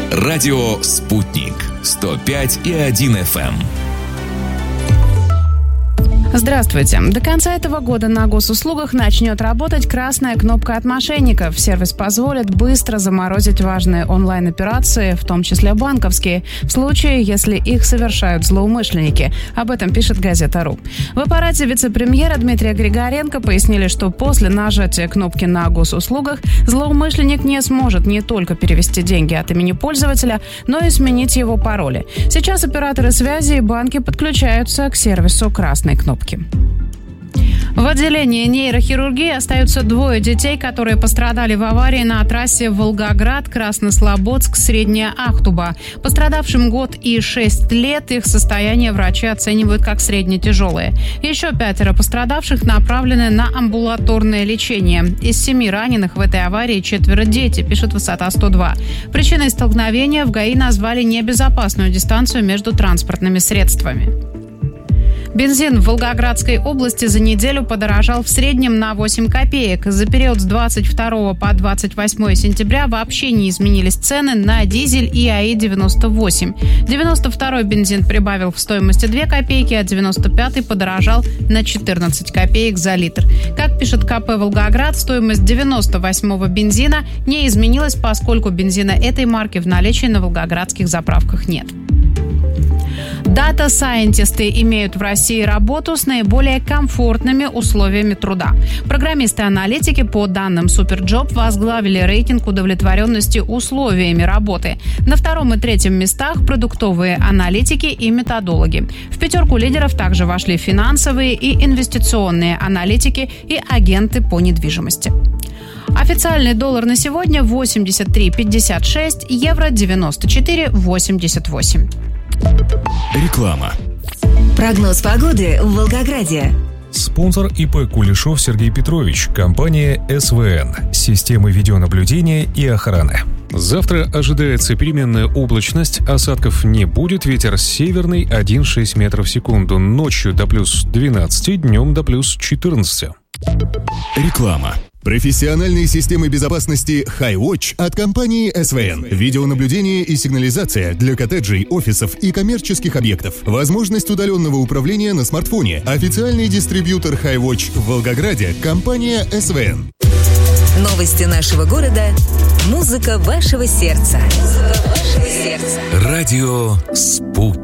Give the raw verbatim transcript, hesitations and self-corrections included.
Радио «Спутник». сто пять и один эф эм. Здравствуйте. До конца этого года на госуслугах начнет работать красная кнопка от мошенников. Сервис позволит быстро заморозить важные онлайн-операции, в том числе банковские, в случае, если их совершают злоумышленники. Об этом пишет газета.ру. В аппарате вице-премьера Дмитрия Григоренко пояснили, что после нажатия кнопки на госуслугах злоумышленник не сможет не только перевести деньги от имени пользователя, но и сменить его пароли. Сейчас операторы связи и банки подключаются к сервису красной кнопки. В отделении нейрохирургии остаются двое детей, которые пострадали в аварии на трассе Волгоград-Краснослободск, Средняя Ахтуба. Пострадавшим год и шесть лет, их состояние врачи оценивают как средне-тяжелое. Еще пятеро пострадавших направлены на амбулаторное лечение. Из семи раненых в этой аварии четверо дети, пишет Высота сто два. Причиной столкновения в ГАИ назвали небезопасную дистанцию между транспортными средствами. Бензин в Волгоградской области за неделю подорожал в среднем на восемь копеек. За период с двадцать второго по двадцать восьмое сентября вообще не изменились цены на дизель и АИ девяносто восемь. девяносто второй бензин прибавил в стоимости две копейки, а девяносто пятый подорожал на четырнадцать копеек за литр. Как пишет ка пэ «Волгоград», стоимость девяносто восьмого бензина не изменилась, поскольку бензина этой марки в наличии на волгоградских заправках нет. Дата-сайентисты имеют в России работу с наиболее комфортными условиями труда. Программисты-аналитики, по данным Суперджоп, возглавили рейтинг удовлетворенности условиями работы. На втором и третьем местах продуктовые аналитики и методологи. В пятерку лидеров также вошли финансовые и инвестиционные аналитики и агенты по недвижимости. Официальный доллар на сегодня восемьдесят три пятьдесят шесть, евро девяносто четыре восемьдесят восемь. Реклама. Прогноз погоды в Волгограде. Спонсор и пэ Кулешов Сергей Петрович, компания эс вэ эн, системы видеонаблюдения и охраны. Завтра ожидается переменная облачность, осадков не будет, ветер северный один целых шесть десятых метров в секунду, ночью до плюс двенадцати, днем до плюс четырнадцати. Реклама. Профессиональные системы безопасности HiWatch от компании эс вэ эн. Видеонаблюдение и сигнализация для коттеджей, офисов и коммерческих объектов. Возможность удаленного управления на смартфоне. Официальный дистрибьютор HiWatch в Волгограде – компания эс вэ эн. Новости нашего города. Музыка вашего сердца. Музыка вашего сердца. Радио «Спутник».